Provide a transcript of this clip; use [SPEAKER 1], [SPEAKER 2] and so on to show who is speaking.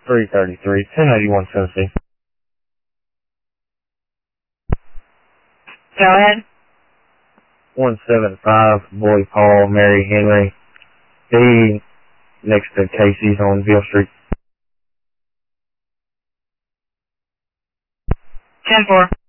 [SPEAKER 1] 333, 1081 Tennessee.
[SPEAKER 2] Go ahead.
[SPEAKER 1] 175, Boy Paul, Mary Henry. He next to Casey's on Ville Street.
[SPEAKER 2] 10-4.